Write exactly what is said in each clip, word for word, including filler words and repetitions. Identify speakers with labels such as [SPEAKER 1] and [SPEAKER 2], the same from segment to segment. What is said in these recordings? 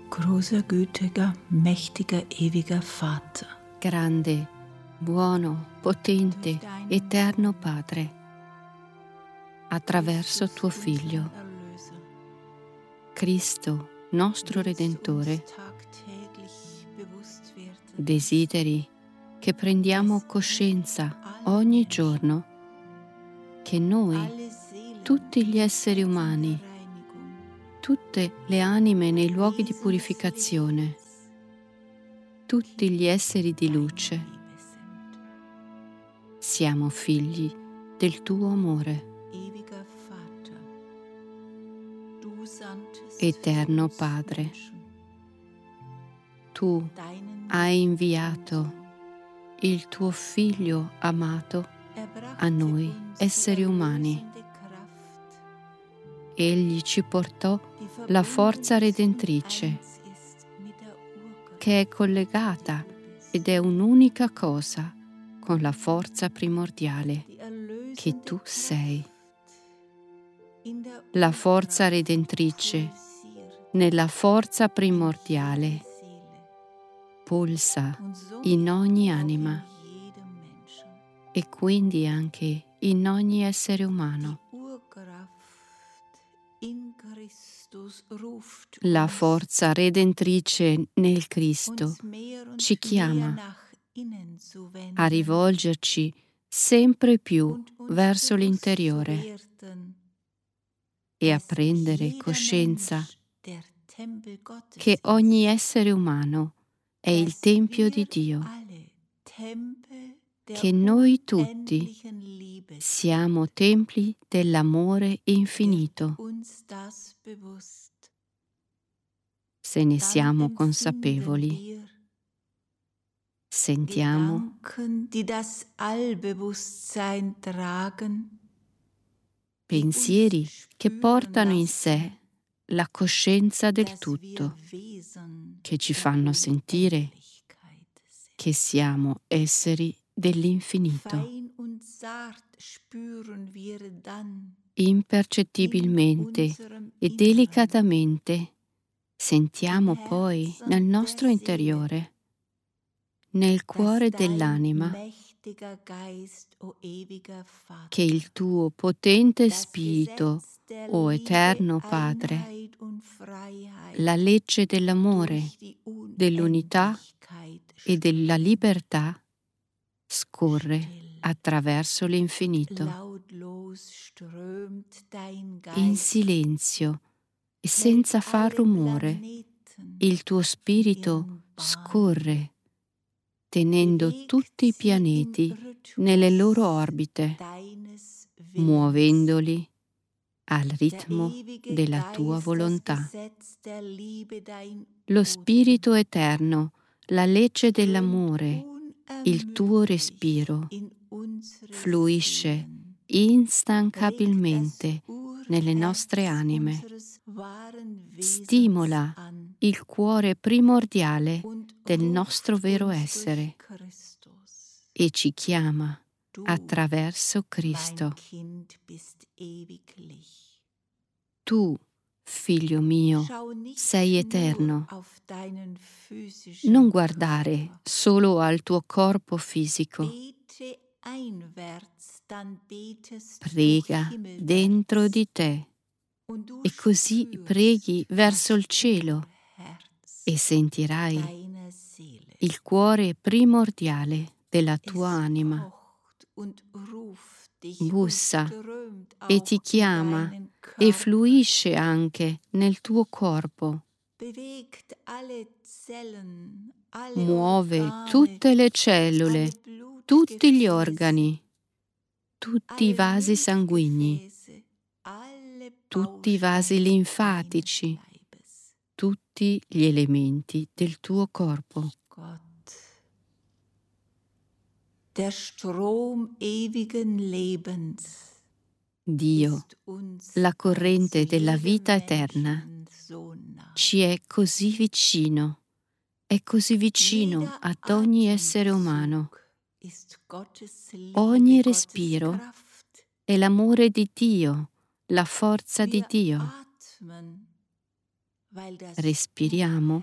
[SPEAKER 1] Großer, gütiger, mächtiger, ewiger Vater,
[SPEAKER 2] grande, buono, potente, eterno Padre, attraverso tuo Figlio, Cristo, nostro Redentore, desideri che prendiamo coscienza ogni giorno che noi, tutti gli esseri umani, tutte le anime nei luoghi di purificazione, tutti gli esseri di luce, siamo figli del tuo amore. Eterno Padre, tu hai inviato il tuo Figlio amato a noi esseri umani. Egli ci portò la forza redentrice, che è collegata ed è un'unica cosa con la forza primordiale che tu sei. La forza redentrice nella forza primordiale pulsa in ogni anima e quindi anche in ogni essere umano. La forza redentrice nel Cristo ci chiama a rivolgerci sempre più verso l'interiore e a prendere coscienza che ogni essere umano è il Tempio di Dio, che noi tutti siamo templi dell'amore infinito. Se ne siamo consapevoli, sentiamo pensieri che portano in sé la coscienza del tutto, che ci fanno sentire che siamo esseri dell'infinito. Impercettibilmente e delicatamente sentiamo poi nel nostro interiore, nel cuore dell'anima, che il tuo potente Spirito, o Eterno Padre, la legge dell'amore, dell'unità e della libertà scorre attraverso l'infinito. In silenzio e senza far rumore, il tuo spirito scorre, tenendo tutti i pianeti nelle loro orbite, muovendoli al ritmo della tua volontà. Lo Spirito Eterno, la legge dell'amore, il tuo respiro, fluisce instancabilmente nelle nostre anime, stimola il cuore primordiale del nostro vero essere e ci chiama attraverso Cristo. Tu, Figlio mio, sei eterno. Non guardare solo al tuo corpo fisico. Prega dentro di te e così preghi verso il cielo e sentirai il cuore primordiale della tua anima. Bussa e ti chiama e fluisce anche nel tuo corpo. Muove tutte le cellule, tutti gli organi, tutti i vasi sanguigni, tutti i vasi linfatici, tutti gli elementi del tuo corpo.
[SPEAKER 1] Der Strom ewigen Lebens,
[SPEAKER 2] Dio, la corrente della vita eterna, ci è così vicino, è così vicino ad ogni essere umano. Ogni respiro è l'amore di Dio, la forza di Dio. Respiriamo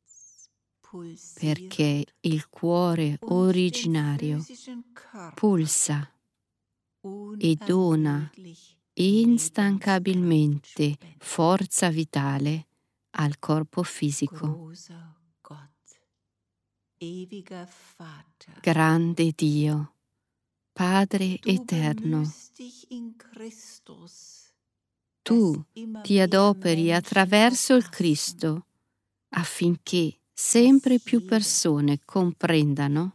[SPEAKER 2] perché il cuore originario pulsa e dona instancabilmente forza vitale al corpo fisico. Grande Dio, Padre eterno, tu ti adoperi attraverso il Cristo affinché sempre più persone comprendano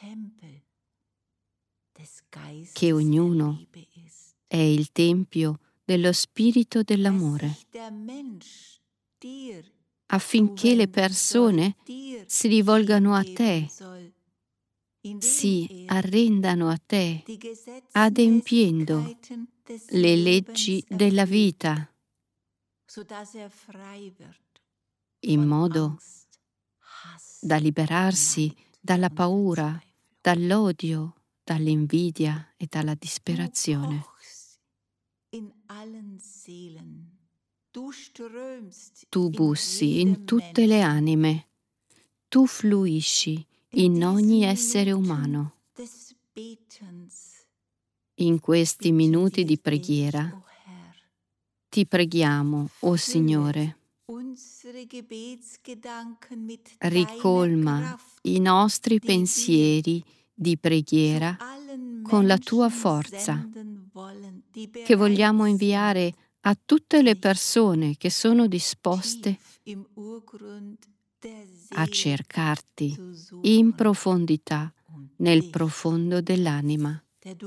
[SPEAKER 2] che ognuno è il tempio dello Spirito dell'amore, affinché le persone si rivolgano a te, si arrendano a te, adempiendo le leggi della vita, in modo da liberarsi dalla paura, dall'odio, dall'invidia e dalla disperazione. Tu bussi in tutte le anime, tu fluisci in ogni essere umano. In questi minuti di preghiera ti preghiamo, o Signore, ricolma i nostri pensieri di preghiera con la tua forza, che vogliamo inviare a tutte le persone che sono disposte a cercarti in profondità, nel profondo dell'anima,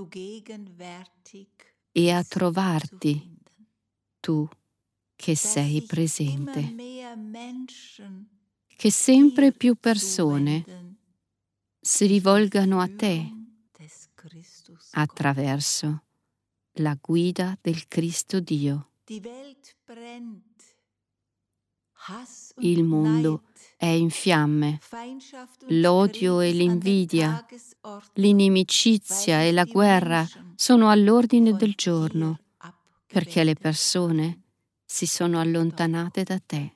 [SPEAKER 2] e a trovarti, tu che sei presente. Che sempre più persone si rivolgano a te attraverso la guida del Cristo Dio. Il mondo è in fiamme, l'odio e l'invidia, l'inimicizia e la guerra sono all'ordine del giorno, perché le persone si sono allontanate da te.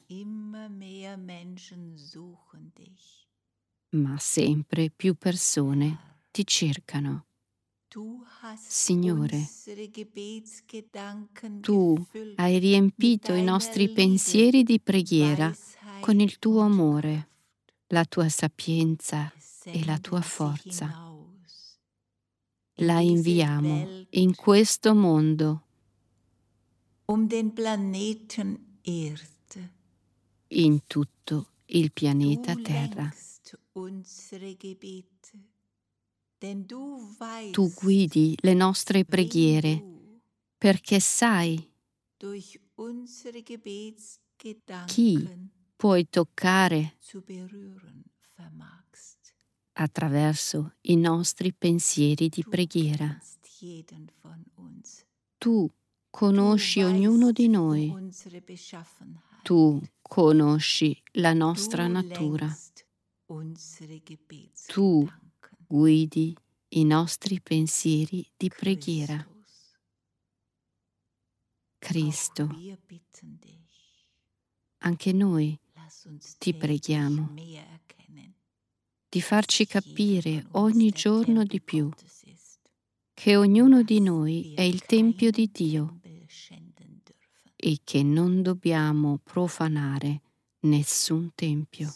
[SPEAKER 2] Ma sempre più persone ti cercano. Signore, tu hai riempito i nostri pensieri di preghiera con il tuo amore, la tua sapienza e la tua forza. La inviamo in questo mondo, in tutto il pianeta Terra. Tu guidi le nostre preghiere perché sai chi puoi toccare attraverso i nostri pensieri di preghiera. Tu conosci ognuno di noi. Tu conosci la nostra natura. Tu guidi i nostri pensieri di preghiera. Cristo, anche noi ti preghiamo di farci capire ogni giorno di più che ognuno di noi è il Tempio di Dio e che non dobbiamo profanare nessun tempio.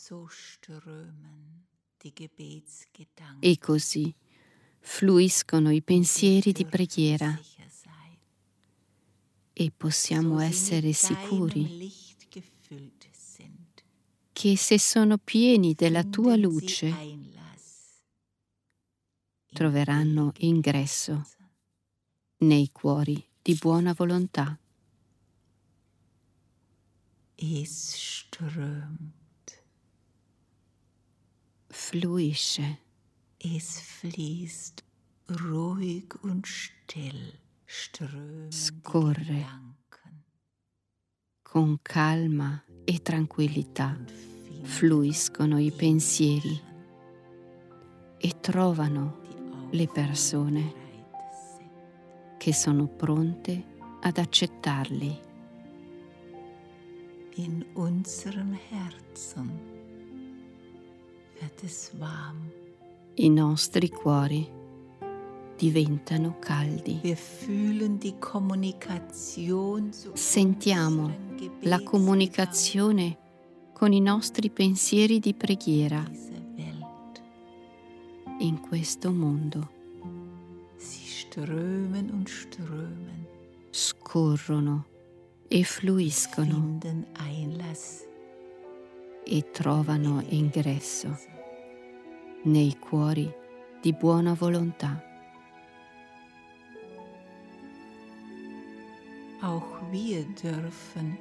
[SPEAKER 2] E così fluiscono i pensieri di preghiera e possiamo essere sicuri che se sono pieni della tua luce troveranno ingresso nei cuori di buona volontà.
[SPEAKER 1] Es strömt.
[SPEAKER 2] Fluisce.
[SPEAKER 1] Es fließt ruhig und still, strömen
[SPEAKER 2] Scorre
[SPEAKER 1] die Gedanken.
[SPEAKER 2] Con calma e tranquillità fluiscono i pensieri e trovano le persone che sono pronte ad accettarli.
[SPEAKER 1] In unserem Herzen wird es warm.
[SPEAKER 2] I nostri cuori diventano caldi.
[SPEAKER 1] Wir fühlen die Kommunikation zu
[SPEAKER 2] Sentiamo
[SPEAKER 1] unseren
[SPEAKER 2] la
[SPEAKER 1] Gebetsgedanken
[SPEAKER 2] comunicazione con i nostri pensieri di preghiera
[SPEAKER 1] dieser Welt.
[SPEAKER 2] in questo mondo.
[SPEAKER 1] Sie strömen und strömen,
[SPEAKER 2] Scorrono e fluiscono
[SPEAKER 1] finden Einlass
[SPEAKER 2] e trovano ingresso nei cuori di buona volontà.
[SPEAKER 1] Auch wir dürfen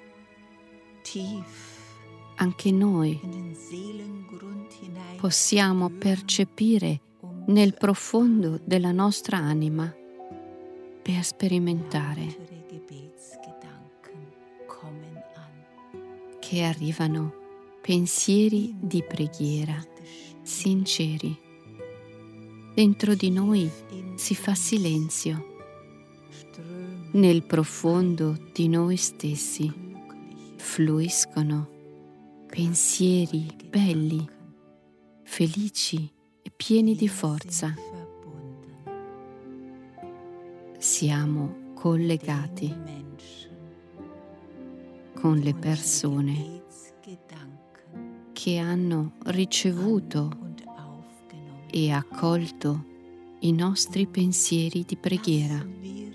[SPEAKER 1] tief
[SPEAKER 2] Anche noi
[SPEAKER 1] in den Seelengrund hinein
[SPEAKER 2] possiamo percepire nel profondo della nostra anima per sperimentare
[SPEAKER 1] unsere Gebetsgedanken kommen an.
[SPEAKER 2] che arrivano pensieri di preghiera sinceri. Dentro di noi si fa silenzio. Nel profondo di noi stessi fluiscono pensieri belli, felici e pieni di forza. Siamo collegati con le persone che hanno ricevuto e accolto i nostri pensieri di preghiera.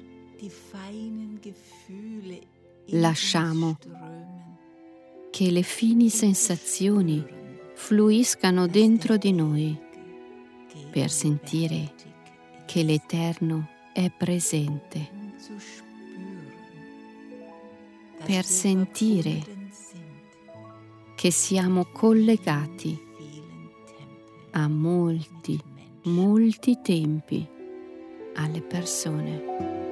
[SPEAKER 2] Lasciamo che le fini sensazioni fluiscano dentro di noi per sentire che l'Eterno è presente, per sentire che siamo collegati a molti, molti tempi alle persone.